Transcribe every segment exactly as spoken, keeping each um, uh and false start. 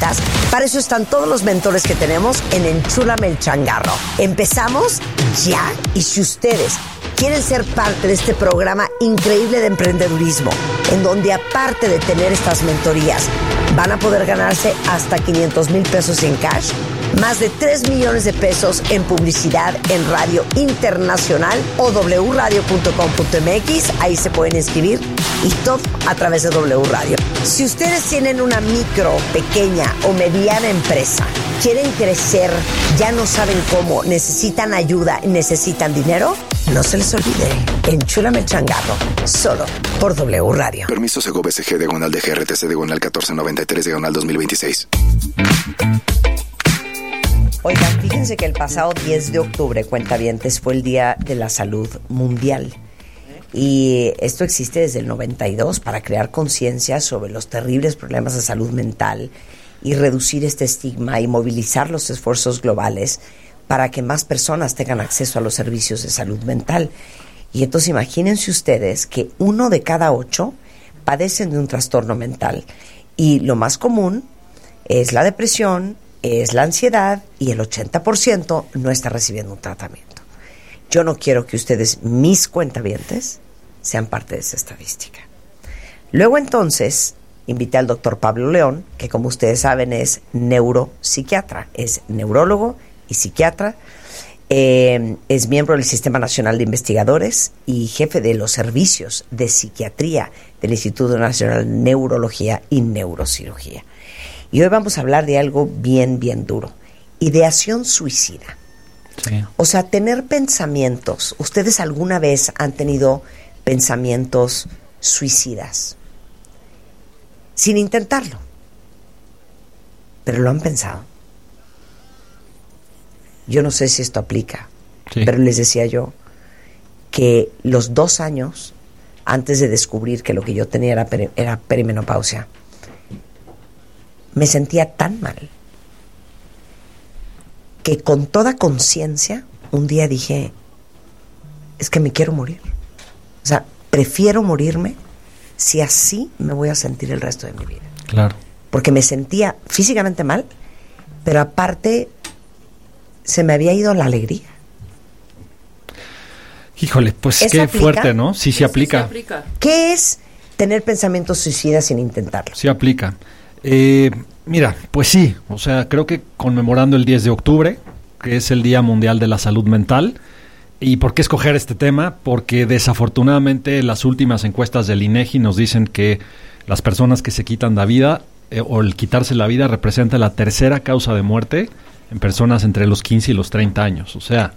necesitas, para eso están todos los mentores que tenemos en Enchúlame el Changarro. Empezamos ya, y si ustedes quieren ser parte de este programa increíble de emprendedurismo, en donde aparte de tener estas mentorías, van a poder ganarse hasta quinientos mil pesos en cash, más de tres millones de pesos en publicidad en Radio Internacional o w radio punto com punto m x, ahí se pueden inscribir, y todo a través de W Radio. Si ustedes tienen una micro, pequeña o mediana empresa, quieren crecer, ya no saben cómo, necesitan ayuda y necesitan dinero, no se les olvide, Enchúlame el Changarro, solo por W Radio. Permiso Sego B C G diagonal de G R T C diagonal catorce noventa y tres diagonal dos mil veintiséis. Oigan, fíjense que el pasado diez de octubre, cuentavientes, fue el Día de la Salud Mundial. Y esto existe desde el noventa y dos para crear conciencia sobre los terribles problemas de salud mental y reducir este estigma y movilizar los esfuerzos globales para que más personas tengan acceso a los servicios de salud mental. Y entonces imagínense ustedes que uno de cada ocho padecen de un trastorno mental. Y lo más común es la depresión, es la ansiedad, y el ochenta por ciento no está recibiendo un tratamiento. Yo no quiero que ustedes, mis cuentavientes, sean parte de esa estadística. Luego entonces invité al doctor Pablo León, que como ustedes saben es neuropsiquiatra, es neurólogo y psiquiatra, eh, es miembro del Sistema Nacional de Investigadores y jefe de los servicios de psiquiatría del Instituto Nacional de Neurología y Neurocirugía. Y hoy vamos a hablar de algo bien, bien duro. Ideación suicida. Sí. O sea, tener pensamientos. ¿Ustedes alguna vez han tenido pensamientos suicidas? Sin intentarlo. Pero lo han pensado. Yo no sé si esto aplica. Sí. Pero les decía yo que los dos años antes de descubrir que lo que yo tenía era, peri- era perimenopausia, me sentía tan mal que con toda conciencia un día dije, es que me quiero morir. O sea, prefiero morirme si así me voy a sentir el resto de mi vida. Claro. Porque me sentía físicamente mal, pero aparte se me había ido la alegría. Híjole, pues qué aplica? fuerte, ¿no? Sí, sí, sí aplica. Sí aplica. ¿Qué es tener pensamientos suicidas sin intentarlo? Sí aplica. Eh, mira, pues sí, o sea, creo que conmemorando el diez de octubre, que es el Día Mundial de la Salud Mental. ¿Y por qué escoger este tema? Porque desafortunadamente las últimas encuestas del INEGI nos dicen que las personas que se quitan la vida eh, o el quitarse la vida representa la tercera causa de muerte en personas entre los quince y los treinta años. O sea,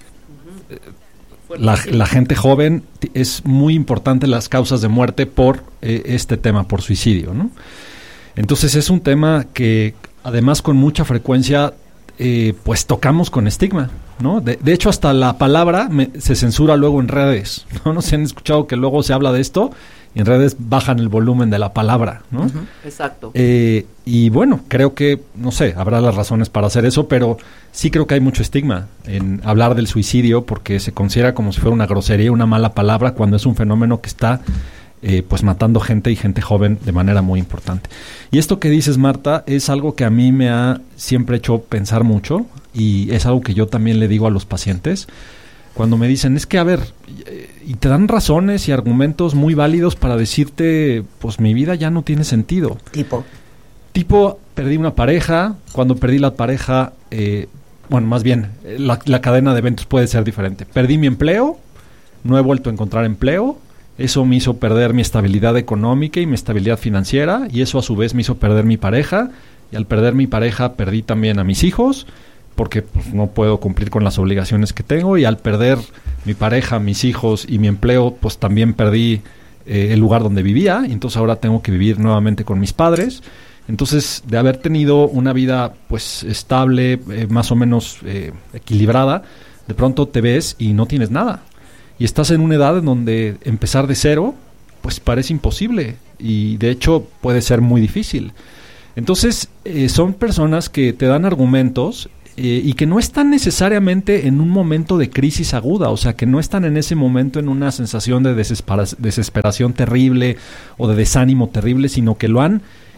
uh-huh. la, la gente joven t- es muy importante las causas de muerte por eh, este tema, por suicidio, ¿no? Entonces es un tema que además con mucha frecuencia eh, pues tocamos con estigma, ¿no? De, de hecho hasta la palabra me, se censura luego en redes, ¿no? No se han escuchado que luego se habla de esto y en redes bajan el volumen de la palabra, ¿no? Uh-huh. Exacto. Eh, y bueno, creo que, no sé, habrá las razones para hacer eso, pero sí creo que hay mucho estigma en hablar del suicidio porque se considera como si fuera una grosería, una mala palabra, cuando es un fenómeno que está Eh, pues matando gente y gente joven de manera muy importante. Y esto que dices, Marta, es algo que a mí me ha siempre hecho pensar mucho y es algo que yo también le digo a los pacientes cuando me dicen, es que a ver, y te dan razones y argumentos muy válidos para decirte, pues mi vida ya no tiene sentido. Tipo. Tipo, perdí una pareja, cuando perdí la pareja, eh, bueno, más bien, la, la cadena de eventos puede ser diferente. Perdí mi empleo, no he vuelto a encontrar empleo. Eso me hizo perder mi estabilidad económica y mi estabilidad financiera, y eso a su vez me hizo perder mi pareja, y al perder mi pareja perdí también a mis hijos, porque pues, no puedo cumplir con las obligaciones que tengo, y al perder mi pareja, mis hijos y mi empleo, pues también perdí eh, el lugar donde vivía, y entonces ahora tengo que vivir nuevamente con mis padres. Entonces, de haber tenido una vida pues estable, eh, más o menos eh, equilibrada, de pronto te ves y no tienes nada. Y estás en una edad en donde empezar de cero, pues parece imposible. Y de hecho puede ser muy difícil. Entonces, eh, son personas que te dan argumentos eh, y que no están necesariamente en un momento de crisis aguda. O sea, que no están en ese momento en una sensación de desespera- desesperación terrible o de desánimo terrible, sino que lo han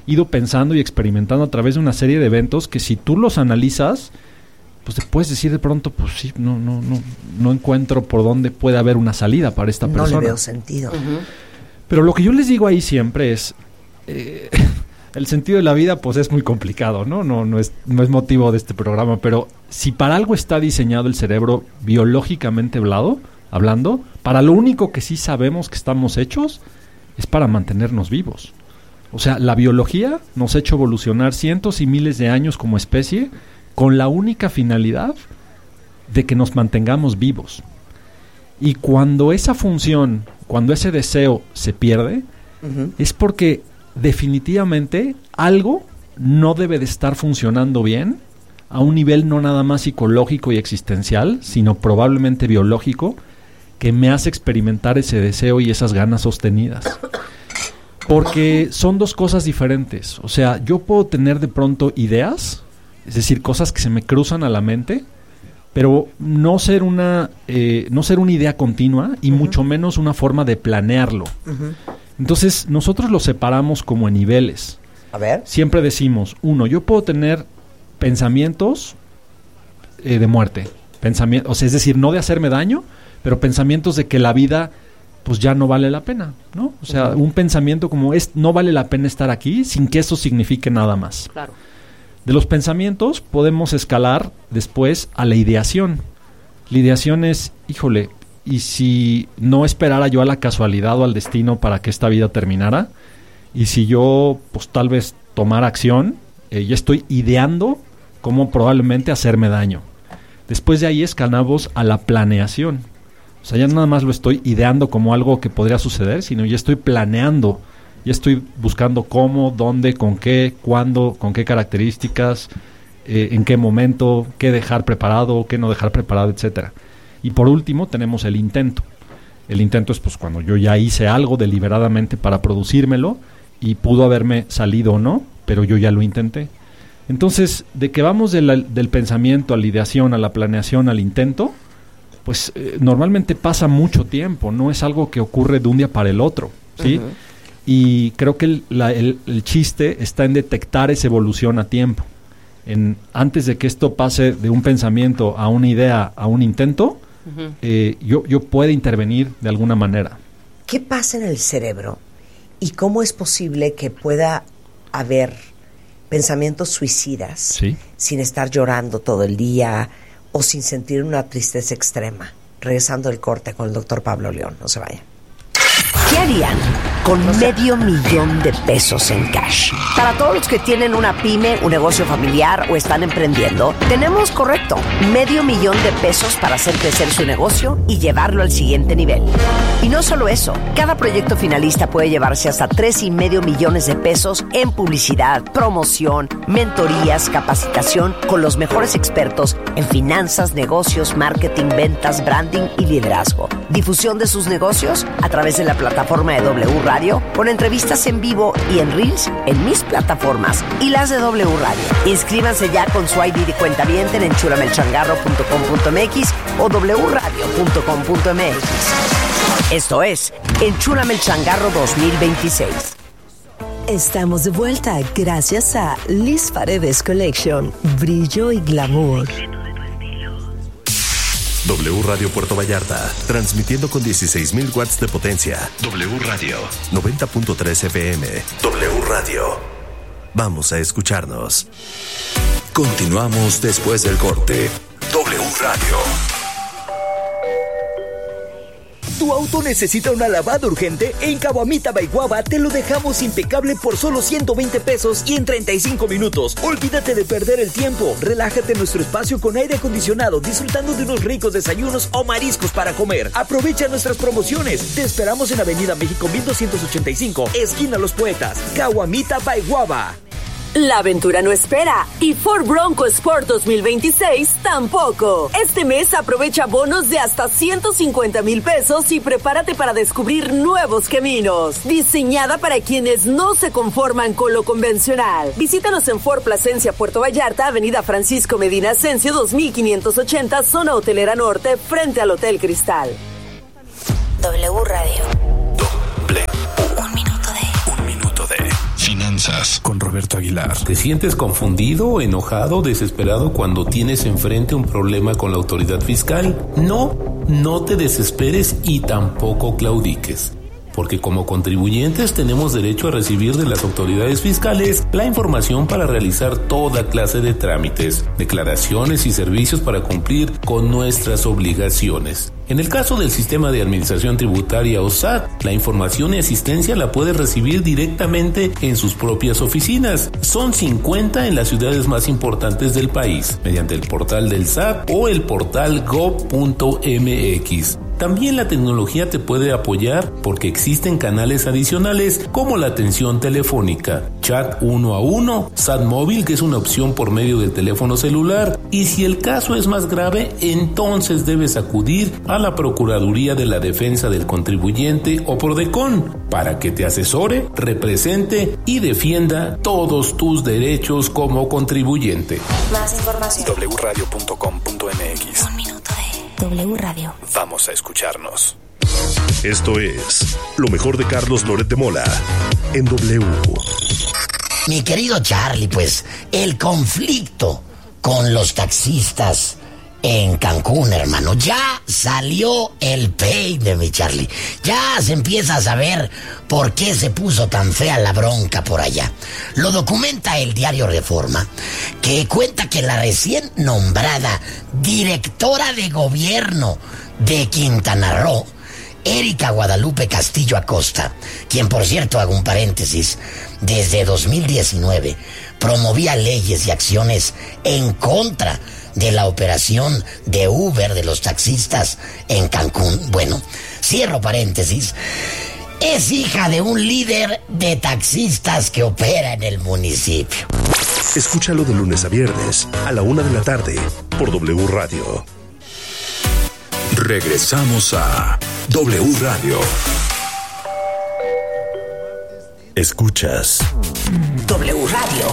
ido pensando y experimentando a través de una serie de eventos que si tú los analizas, pues te puedes decir de pronto, pues sí, no, no, no, no encuentro por dónde puede haber una salida para esta persona. No le veo sentido. Uh-huh. Pero lo que yo les digo ahí siempre es, eh, el sentido de la vida pues es muy complicado, ¿no? No, no es, no es motivo de este programa, pero si para algo está diseñado el cerebro biológicamente hablado, hablando, para lo único que sí sabemos que estamos hechos es para mantenernos vivos. O sea, la biología nos ha hecho evolucionar cientos y miles de años como especie con la única finalidad de que nos mantengamos vivos. Y cuando esa función, cuando ese deseo se pierde, uh-huh. es porque definitivamente algo no debe de estar funcionando bien a un nivel no nada más psicológico y existencial, sino probablemente biológico, que me hace experimentar ese deseo y esas ganas sostenidas. Porque son dos cosas diferentes. O sea, yo puedo tener de pronto ideas, es decir, cosas que se me cruzan a la mente, pero no ser una eh, no ser una idea continua y uh-huh. mucho menos una forma de planearlo. Uh-huh. Entonces, nosotros lo separamos como en niveles. A ver. Siempre decimos, uno, yo puedo tener pensamientos eh, de muerte. Pensamientos, o sea, es decir, no de hacerme daño, pero pensamientos de que la vida pues ya no vale la pena, ¿no? O sea, uh-huh. un pensamiento como es no vale la pena estar aquí sin que eso signifique nada más. Claro. De los pensamientos podemos escalar después a la ideación. La ideación es, híjole, ¿y si no esperara yo a la casualidad o al destino para que esta vida terminara? Y si yo, pues tal vez tomara acción, eh, ya estoy ideando cómo probablemente hacerme daño. Después de ahí escalamos a la planeación. O sea, ya nada más lo estoy ideando como algo que podría suceder, sino ya estoy planeando. Ya estoy buscando cómo, dónde, con qué, cuándo, con qué características, eh, en qué momento, qué dejar preparado, qué no dejar preparado, etcétera. Y por último tenemos el intento. El intento es pues cuando yo ya hice algo deliberadamente para producírmelo y pudo haberme salido o no, pero yo ya lo intenté. Entonces, de que vamos de la, del pensamiento a la ideación, a la planeación, al intento, pues eh, normalmente pasa mucho tiempo, no es algo que ocurre de un día para el otro, ¿sí? Uh-huh. Y creo que el, la, el, el chiste está en detectar esa evolución a tiempo. En, antes de que esto pase de un pensamiento a una idea, a un intento, uh-huh. eh, yo, yo puedo intervenir de alguna manera. ¿Qué pasa en el cerebro? ¿Y cómo es posible que pueda haber pensamientos suicidas ¿Sí? sin estar llorando todo el día o sin sentir una tristeza extrema? Regresando del corte con el doctor Pablo León. No se vayan. ¿Qué harían con medio millón de pesos en cash? Para todos los que tienen una pyme, un negocio familiar o están emprendiendo, tenemos, correcto, medio millón de pesos para hacer crecer su negocio y llevarlo al siguiente nivel. Y no solo eso, cada proyecto finalista puede llevarse hasta tres y medio millones de pesos en publicidad, promoción, mentorías, capacitación con los mejores expertos en finanzas, negocios, marketing, ventas, branding y liderazgo. Difusión de sus negocios a través de la plataforma de W Radio, con entrevistas en vivo y en Reels en mis plataformas y las de W Radio. Inscríbanse ya con su I D de cuentaviente en enchulamelchangarro punto com punto m x o w radio punto com punto m x. Esto es Enchúlame el Changarro dos mil veintiséis. Estamos de vuelta gracias a Liz Paredes Collection, brillo y glamour. W Radio Puerto Vallarta, transmitiendo con dieciséis mil watts de potencia. W Radio noventa punto tres F M. W Radio. Vamos a escucharnos. Continuamos después del corte. W Radio. ¿Tu auto necesita una lavada urgente? En Caguamita by Guava te lo dejamos impecable por solo ciento veinte pesos y en treinta y cinco minutos. Olvídate de perder el tiempo. Relájate en nuestro espacio con aire acondicionado, disfrutando de unos ricos desayunos o mariscos para comer. Aprovecha nuestras promociones. Te esperamos en Avenida México mil doscientos ochenta y cinco, esquina Los Poetas. Caguamita by Guava. La aventura no espera y Ford Bronco Sport dos mil veintiséis tampoco. Este mes aprovecha bonos de hasta ciento cincuenta mil pesos y prepárate para descubrir nuevos caminos. Diseñada para quienes no se conforman con lo convencional. Visítanos en Ford Plasencia, Puerto Vallarta, Avenida Francisco Medina Asensio dos mil quinientos ochenta, Zona Hotelera Norte, frente al Hotel Cristal. W Radio. Doble. Un minuto de... Un minuto de... Finanzas. finanzas con Roberto Aguilar. ¿Te sientes confundido, enojado, desesperado cuando tienes enfrente un problema con la autoridad fiscal? No, no te desesperes y tampoco claudiques. Porque como contribuyentes tenemos derecho a recibir de las autoridades fiscales la información para realizar toda clase de trámites, declaraciones y servicios para cumplir con nuestras obligaciones. En el caso del Sistema de Administración Tributaria o S A T, la información y asistencia la puedes recibir directamente en sus propias oficinas. Son cincuenta en las ciudades más importantes del país, mediante el portal del S A T o el portal gob punto m x. También la tecnología te puede apoyar porque existen canales adicionales como la atención telefónica, chat uno a uno, S A T móvil, que es una opción por medio del teléfono celular, y si el caso es más grave, entonces debes acudir a la Procuraduría de la Defensa del Contribuyente o Prodecon para que te asesore, represente y defienda todos tus derechos como contribuyente. Más información. doble u radio punto com punto m x. Un minuto de W Radio. Vamos a escucharnos. Esto es lo mejor de Carlos Loret de Mola en W. Mi querido Charlie, pues el conflicto con los taxistas en Cancún, hermano, ya salió el peine, mi Charlie. Ya se empieza a saber por qué se puso tan fea la bronca por allá. Lo documenta el diario Reforma, que cuenta que la recién nombrada directora de gobierno de Quintana Roo, Erika Guadalupe Castillo Acosta, quien, por cierto, hago un paréntesis, desde dos mil diecinueve promovía leyes y acciones en contra de la operación de Uber de los taxistas en Cancún. Bueno, cierro paréntesis. Es hija de un líder de taxistas que opera en el municipio. Escúchalo de lunes a viernes a la una de la tarde por W Radio. Regresamos a W Radio. Escuchas W Radio.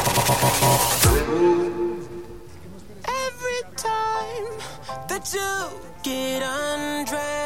Every time that you get undressed,